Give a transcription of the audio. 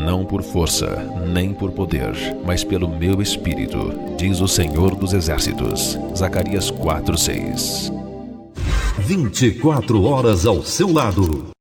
não por força, nem por poder, mas pelo meu Espírito, diz o Senhor dos Exércitos. Zacarias 4:6. 24 horas ao seu lado.